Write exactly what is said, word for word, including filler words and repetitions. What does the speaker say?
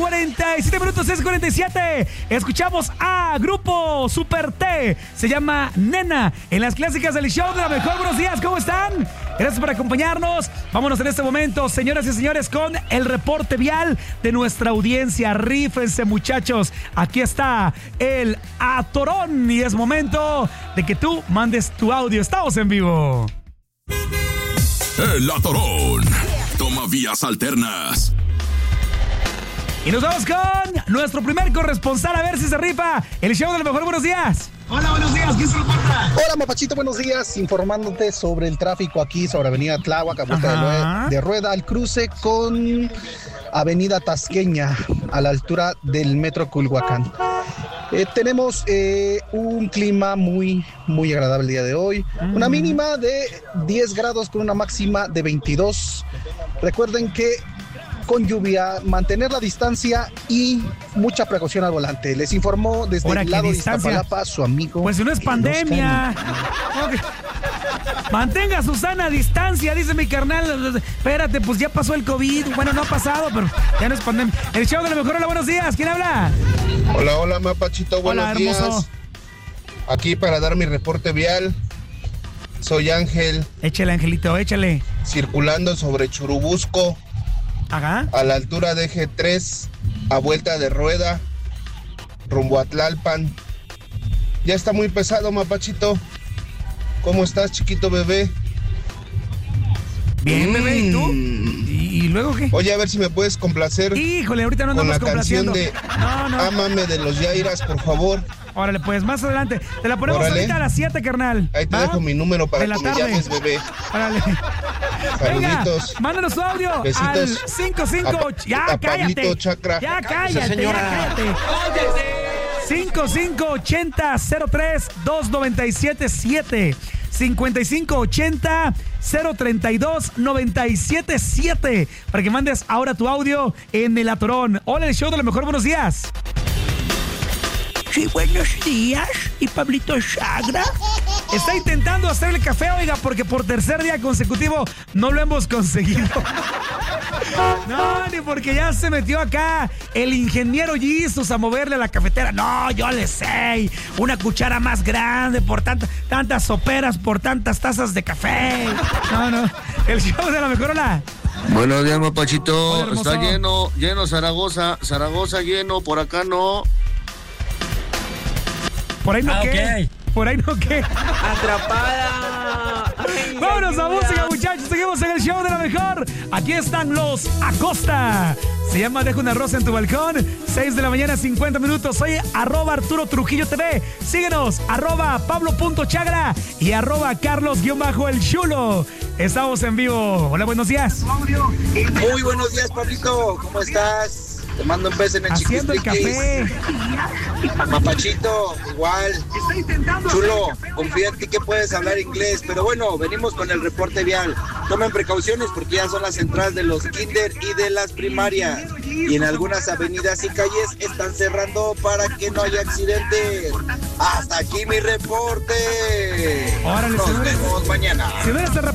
cuarenta y siete minutos, seis cuarenta y siete. Escuchamos a Grupo Super T. Se llama Nena en las clásicas del show de la mejor. Buenos días, ¿cómo están? Gracias por acompañarnos. Vámonos en este momento, señoras y señores, con el reporte vial de nuestra audiencia. Rífense, muchachos. Aquí está el Atorón y es momento de que tú mandes tu audio. Estamos en vivo. El Atorón. Toma vías alternas. Y nos vamos con nuestro primer corresponsal, a ver si se rifa el show de lo mejor. Buenos días. Hola, buenos días, ¿quién se reporta? Hola, Mapachito, buenos días. Informándote sobre el tráfico aquí sobre Avenida Tláhuac, a vuelta de, Rue- de rueda, al cruce con Avenida Tasqueña, a la altura del Metro Culhuacán. Eh, tenemos eh, un clima muy, muy agradable el día de hoy. Mm. Una mínima de diez grados con una máxima de veintidós. Recuerden que con lluvia, mantener la distancia y mucha precaución al volante. Les informó desde Ahora, el lado de distancia? Iztapalapa su amigo. Pues si no es pandemia. Okay. Mantenga su sana distancia, dice mi carnal. Espérate, pues ya pasó el COVID. Bueno, no ha pasado, pero ya no es pandemia. El show de lo mejor. Hola, buenos días. ¿Quién habla? Hola, hola, Mapachito. Buenos hola, hermoso. días. Aquí para dar mi reporte vial. Soy Ángel. Échale, Angelito, échale. Circulando sobre Churubusco. Ajá. A la altura de G tres, a vuelta de rueda, rumbo a Tlalpan. Ya está muy pesado, Mapachito. ¿Cómo estás, chiquito bebé? Bien, mm. bebé, ¿y tú? ¿Y, ¿Y luego qué? Oye, a ver si me puedes complacer. Híjole, ahorita no andamos con la canción de no, no. Ámame de los Yairas, por favor. Órale, pues, más adelante. Te la ponemos Órale. ahorita a las siete, carnal. Ahí te ¿va? dejo mi número para de la que tarde. me llames, bebé. Órale. Saluditos. Venga, mándanos tu audio. Besitos. Al cinco cinco. A, ya, a cállate. Pablito Chakra. Ya, cállate, señora. ya, cállate. cinco cinco ochenta cero tres dos noventa y siete siete. cincuenta y cinco ochenta cero treinta y dos noventa y siete siete. Para que mandes ahora tu audio en el Atorón. Hola, el show de lo mejor. Buenos días. Sí, buenos días. ¿Y Pablito Chagra? Está intentando hacer el café, oiga, porque por tercer día consecutivo no lo hemos conseguido. No, ni porque ya se metió acá el ingeniero Jesus a moverle a la cafetera. No, yo le sé. Una cuchara más grande por tanta, tantas soperas, por tantas tazas de café. No, no. El show de la mejor. Hola. Buenos días, Mapachito. Hola, hermoso. Está lleno, lleno Zaragoza. Zaragoza lleno, por acá no. Por ahí no Ah, qué. okay. Por ahí no qué. Atrapada. Ay, Vámonos a ayuda. música, muchachos. Seguimos en el show de la mejor. Aquí están los Acosta. Se llama Deja una rosa en tu balcón. seis de la mañana, cincuenta minutos. Soy arroba Arturo Trujillo T V. Síguenos, arroba Pablo.chagra y arroba Carlos-el Chulo. Estamos en vivo. Hola, buenos días. Muy buenos días, Pablito. ¿Cómo estás? Te mando un beso en el Haciendo el chiquistriquis. café. Mapachito, igual. Chulo, confía en ti que puedes hablar inglés. Pero bueno, venimos con el reporte vial. Tomen precauciones porque ya son las entradas de los kinder y de las primarias. Y en algunas avenidas y calles están cerrando para que no haya accidentes. Hasta aquí mi reporte. Órale, Nos señores. vemos mañana. Si no eres